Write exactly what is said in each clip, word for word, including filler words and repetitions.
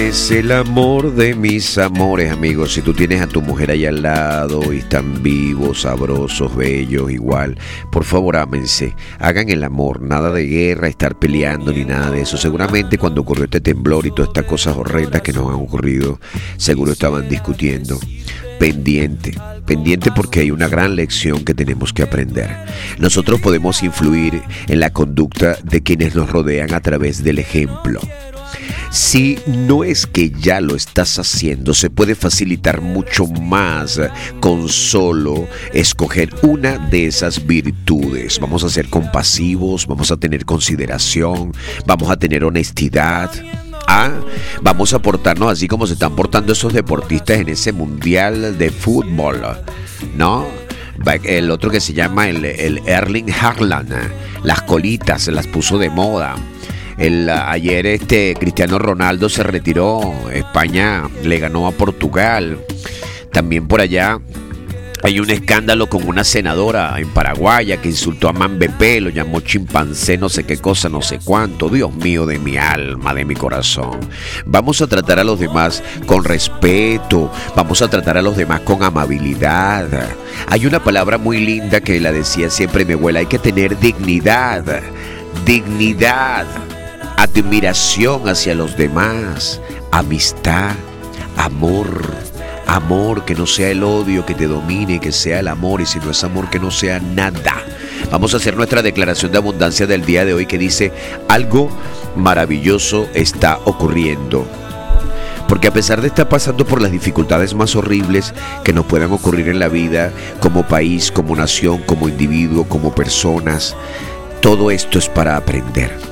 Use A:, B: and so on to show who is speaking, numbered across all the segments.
A: Es el amor de mis amores, amigos. Si tú tienes a tu mujer ahí al lado y están vivos, sabrosos, bellos, igual, por favor ámense, hagan el amor, nada de guerra, estar peleando ni nada de eso. Seguramente cuando ocurrió este temblor y todas estas cosas horrendas que nos han ocurrido, seguro estaban discutiendo. Pendiente, pendiente porque hay una gran lección que tenemos que aprender. Nosotros podemos influir en la conducta de quienes nos rodean a través del ejemplo. Si no es que ya lo estás haciendo, se puede facilitar mucho más con solo escoger una de esas virtudes. Vamos a ser compasivos, vamos a tener consideración, vamos a tener honestidad. Ah, vamos a portarnos así como se están portando esos deportistas en ese mundial de fútbol, ¿no? El otro que se llama el, el Erling Haaland, las colitas se las puso de moda. El, ayer este Cristiano Ronaldo se retiró, España le ganó a Portugal. También por allá hay un escándalo con una senadora en Paraguay que insultó a Mambepé, lo llamó chimpancé, no sé qué cosa, no sé cuánto. Dios mío, de mi alma, de mi corazón. Vamos a tratar a los demás con respeto, vamos a tratar a los demás con amabilidad. Hay una palabra muy linda que la decía siempre mi abuela: hay que tener dignidad, dignidad, admiración hacia los demás, amistad, amor. Amor, que no sea el odio que te domine, que sea el amor, y si no es amor, que no sea nada. Vamos a hacer nuestra declaración de abundancia del día de hoy, que dice: algo maravilloso está ocurriendo. Porque a pesar de estar pasando por las dificultades más horribles que nos puedan ocurrir en la vida, como país, como nación, como individuo, como personas, todo esto es para aprender.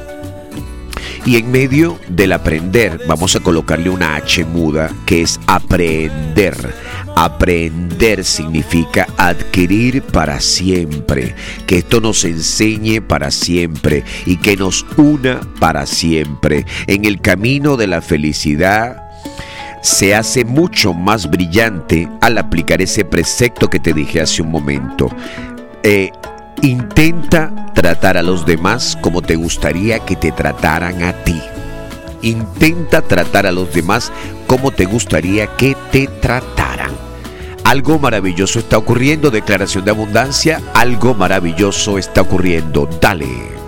A: Y en medio del aprender vamos a colocarle una H muda, que es aprender. Aprender significa adquirir para siempre, que esto nos enseñe para siempre y que nos una para siempre. En el camino de la felicidad se hace mucho más brillante al aplicar ese precepto que te dije hace un momento. Eh, Intenta tratar a los demás como te gustaría que te trataran a ti. Intenta tratar a los demás como te gustaría que te trataran. Algo maravilloso está ocurriendo. Declaración de abundancia. Algo maravilloso está ocurriendo. Dale.